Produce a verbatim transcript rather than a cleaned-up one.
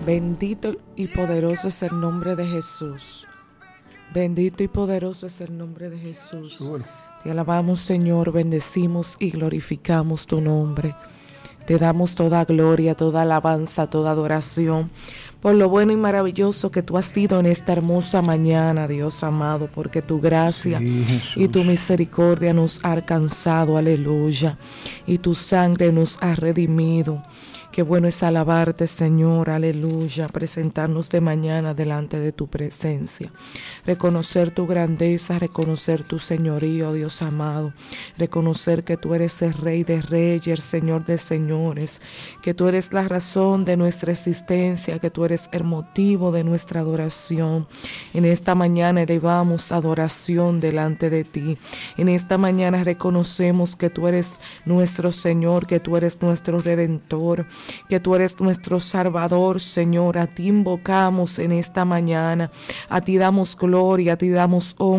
Bendito y poderoso es el nombre de Jesús. Bendito y poderoso es el nombre de Jesús. Bueno. Te alabamos, Señor, bendecimos y glorificamos tu nombre. Te damos toda gloria, toda alabanza, toda adoración por lo bueno y maravilloso que tú has sido en esta hermosa mañana, Dios amado, porque tu gracia Sí, y tu misericordia nos ha alcanzado, aleluya, y tu sangre nos ha redimido. Qué bueno es alabarte, Señor, aleluya, presentarnos de mañana delante de tu presencia, reconocer tu grandeza, reconocer tu señorío, Dios amado, reconocer que tú eres el Rey de Reyes, el Señor de Señores, que tú eres la razón de nuestra existencia, que tú eres el motivo de nuestra adoración. En esta mañana elevamos adoración delante de ti. En esta mañana reconocemos que tú eres nuestro Señor, que tú eres nuestro Redentor, que tú eres nuestro Salvador, Señor. A ti invocamos en esta mañana, a ti damos gloria, a ti damos honra.